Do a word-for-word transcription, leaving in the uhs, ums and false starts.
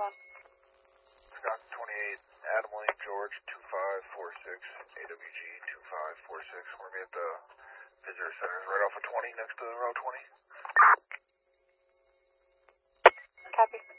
one. Scott twenty-eight, Adam Lane, George two five four six, A W G two five four six. We're going to be at the visitor centers right off of twenty, next to Route twenty. Copy.